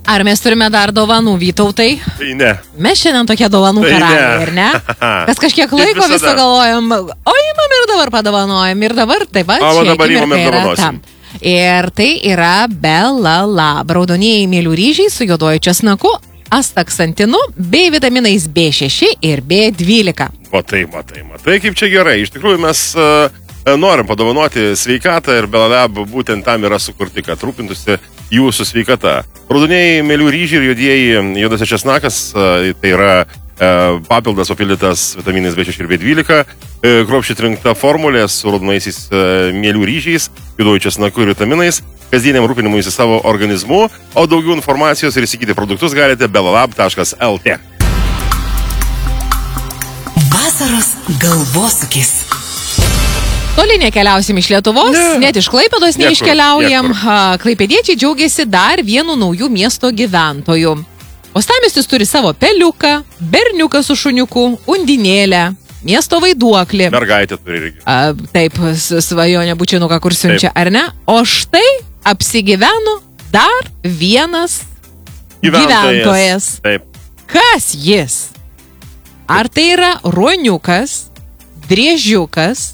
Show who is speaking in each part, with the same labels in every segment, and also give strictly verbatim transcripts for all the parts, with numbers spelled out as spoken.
Speaker 1: Ar mes turime dar dovanų, Vytautai?
Speaker 2: Tai ne.
Speaker 1: Mes šiandien tokie dovanų
Speaker 2: Tai
Speaker 1: karaliai,
Speaker 2: ne.
Speaker 1: ar ne? Kas kažkiek laiko visą galvojam, o imam ir dabar padovanojam, ir dabar taip pat.
Speaker 2: O dabar imam ir dovanosim.
Speaker 1: Ir tai yra Bela Lab, raudonieji mėlių ryžiai su juoduoju česnaku, astaksantinu, bei vitaminais B šeši ir B dvylika.
Speaker 2: Matai, matai, matai, kaip čia gerai. Iš tikrųjų mes uh, norim padovanoti sveikatą ir Bela Lab būtent tam yra sukurti, kad rūpintųsi jūsų sveikata. Raudonieji mėlių ryžiai ir juodieji juodasis česnakas, uh, tai yra uh, papildas papildytas vitaminais B šeši ir B dvylika, uh, kruopščiai trinkta formulė su raudonaisiais uh, mėlių ryžiais, juoduoju česnaku ir vitaminais, kasdieniam rūpinimui į savo organizmu, o daugiau informacijos ir įsigyti produktus galite belalab taškas el tė.
Speaker 3: Vasaros galvosūkis.
Speaker 1: Toli nekeliausim iš Lietuvos, ne. net iš Klaipėdos neiškeliaujam. Klaipėdiečiai džiaugiasi dar vienu naujų miesto gyventojų. Uostamiestis turi savo peliuką, berniuką su šuniuku, undinėlę, miesto vaiduoklį.
Speaker 2: Mergaitė turi irgi.
Speaker 1: A, taip, svajonė bučinuką, kur siunčia, taip. Ar ne? O štai apsigyveno dar vienas gyventojas. gyventojas.
Speaker 2: Taip.
Speaker 1: Kas jis? Ar tai yra ruoniukas, driežiukas,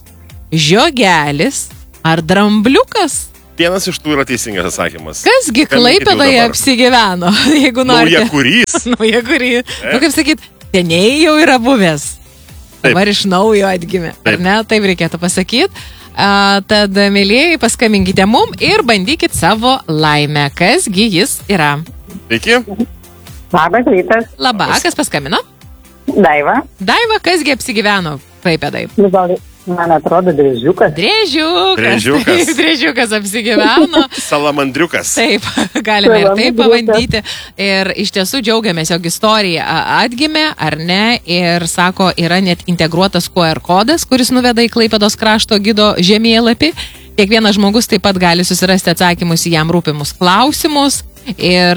Speaker 1: žiogelis ar drambliukas?
Speaker 2: Vienas iš tų yra teisingas atsakymas.
Speaker 1: Kasgi Klaipėdoje apsigyveno, jeigu norite.
Speaker 2: Naujakurys.
Speaker 1: Naujakurys. Nu, kaip sakyt, seniai jau yra buvęs. Dabar Taip. iš naujo atgimė. Taip. Ar ne? Taip reikėtų pasakyti. A, tad, mėlėjai, paskambinkite mum ir bandykit savo laimę. Kasgi jis yra?
Speaker 2: Sveiki.
Speaker 4: Labas rytas.
Speaker 1: Labą, kas paskambino?
Speaker 4: Daiva.
Speaker 1: Daiva, kasgi apsigyveno Klaipėdai?
Speaker 4: Man atrodo, driežiukas.
Speaker 1: Driežiukas.
Speaker 2: Driežiukas.
Speaker 1: Taip, driežiukas apsigyveno.
Speaker 2: Salamandriukas.
Speaker 1: Taip, galime ir taip pabandyti. Ir iš tiesų džiaugiamės, jog istorija atgimė, ar ne, ir sako, yra net integruotas Q R kodas, kuris nuveda į Klaipėdos krašto gido žemėlapį. Kiekvienas žmogus taip pat gali susirasti atsakymus į jam rūpimus klausimus. Ir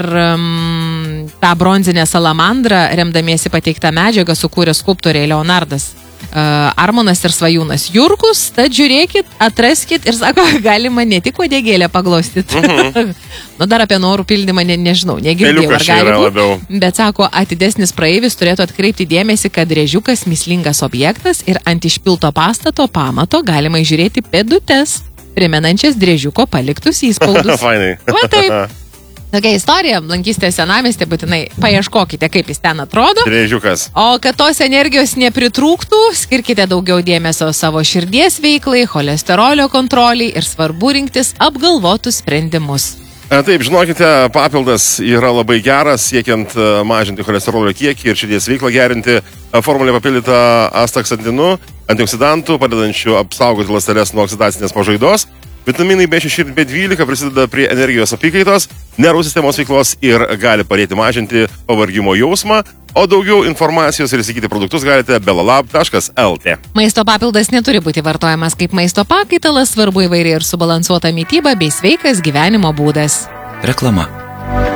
Speaker 1: um, tą bronzinę salamandrą, remdamiesi pateiktą medžiagą, sukūrė skulptoriai Leonardas uh, Armonas ir Svajūnas Jurkus. Tad žiūrėkit, atraskit ir sako, galima ne tik uodegėlę paglostyti. Mhm. Nu, dar apie norų pildymą ne, nežinau, negirdėjau, ar gali būti. Bet sako, atidesnis praeivis turėtų atkreipti dėmesį, kad driežiukas mislingas objektas ir ant išpilto pastato pamato galima įžiūrėti pėdutes, primenančias driežiuko paliktus įspaudus.
Speaker 2: Fainai.
Speaker 1: Va taip. Tokia istorija, lankysite senamiestį, būtinai paieškokite, kaip jis ten atrodo.
Speaker 2: Driežiukas.
Speaker 1: O kad tos energijos nepritrūktų, skirkite daugiau dėmesio savo širdies veiklai, cholesterolio kontroliai ir svarbu rinktis apgalvotus sprendimus.
Speaker 2: Taip, žinokite, papildas yra labai geras, siekiant mažinti cholesterolio kiekį ir širdies veiklą gerinti. Formulė papildyta astaksantinu, antioksidantų, padedančių apsaugoti ląsteles nuo oksidacinės pažaidos. Vitaminai B šeši ir B dvylika prisideda prie energijos apykaitos, nervų sistemos veiklos ir gali padėti mažinti pavargimo jausmą, o daugiau informacijos ir įsigyti produktus galite belalab taškas el tė.
Speaker 1: Maisto papildas neturi būti vartojamas kaip maisto pakaitalas, svarbu įvairiai ir subalansuota mytyba bei sveikas gyvenimo būdas.
Speaker 3: Reklama.